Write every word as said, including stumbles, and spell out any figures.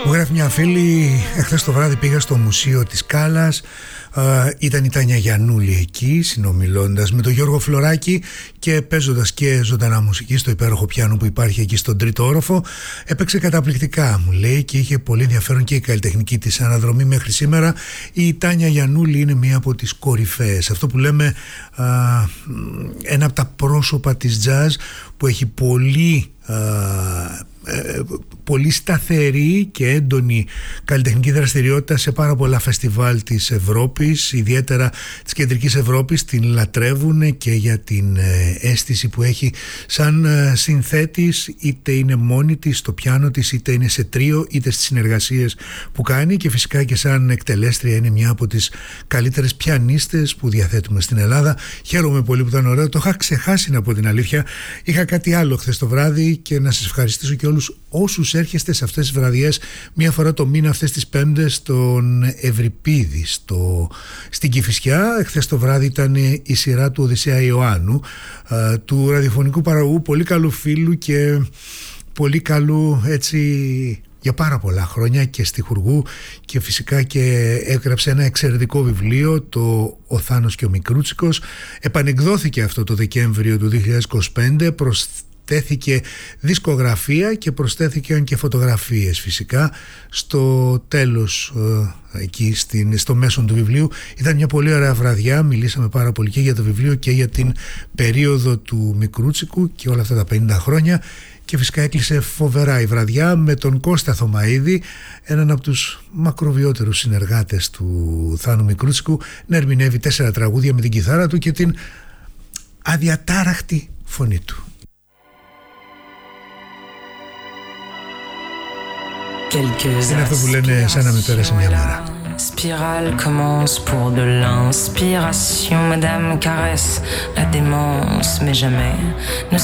Μου γράφει μια φίλη, εχθές το βράδυ πήγα στο Μουσείο της Σκάλας. Uh, ήταν η Τάνια Γιαννούλη εκεί, συνομιλώντας με τον Γιώργο Φλωράκη και παίζοντας και ζωντανά μουσική στο υπέροχο πιάνο που υπάρχει εκεί στον τρίτο όροφο. Έπαιξε καταπληκτικά, μου λέει, και είχε πολύ ενδιαφέρον και η καλλιτεχνική της αναδρομή μέχρι σήμερα. Η Τάνια Γιαννούλη είναι μία από τις κορυφαίες. Αυτό που λέμε uh, ένα από τα πρόσωπα της jazz που έχει πολύ... Uh, πολύ σταθερή και έντονη καλλιτεχνική δραστηριότητα σε πάρα πολλά φεστιβάλ της Ευρώπης, ιδιαίτερα της κεντρικής Ευρώπης. Την λατρεύουν και για την αίσθηση που έχει σαν συνθέτης, είτε είναι μόνη της στο πιάνο της, είτε είναι σε τρίο, είτε στις συνεργασίες που κάνει, και φυσικά και σαν εκτελέστρια είναι μια από τις καλύτερες πιανίστες που διαθέτουμε στην Ελλάδα. Χαίρομαι πολύ που ήταν ωραίο. Το είχα ξεχάσει, να πω την αλήθεια. Είχα κάτι άλλο χθες το βράδυ, και να σας ευχαριστήσω και όλους όσους έρχεστε σε αυτές τις βραδιές μία φορά το μήνα, αυτές τις Πέμπτες, στον Ευρυπίδη, στο, στην Κηφισιά. Χθες το βράδυ ήταν η σειρά του Οδυσσέα Ιωάννου, α, του ραδιοφωνικού παραγωγού, πολύ καλού φίλου και πολύ καλού, έτσι, για πάρα πολλά χρόνια, και στιχουργού, και φυσικά και έγραψε ένα εξαιρετικό βιβλίο, το «Ο Θάνος και ο Μικρούτσικος». Επανεκδόθηκε αυτό το Δεκέμβριο του δύο χιλιάδες είκοσι πέντε, προς προσθέθηκε δισκογραφία και προσθέθηκαν και φωτογραφίες φυσικά στο τέλος, εκεί στην, στο μέσον του βιβλίου. Ήταν μια πολύ ωραία βραδιά, μιλήσαμε πάρα πολύ και για το βιβλίο και για την περίοδο του Μικρούτσικου και όλα αυτά τα πενήντα χρόνια, και φυσικά έκλεισε φοβερά η βραδιά με τον Κώστα Θωμαίδη, έναν από τους μακροβιότερους συνεργάτες του Θάνου Μικρούτσικου, να ερμηνεύει τέσσερα τραγούδια με την κιθάρα του και την αδιατάραχτη φωνή του. Είναι αυτό που λένε σαν να με πέρασε μια μέρα. Spirale commence pour de l'inspiration. Madame caresse la démence, mais jamais ne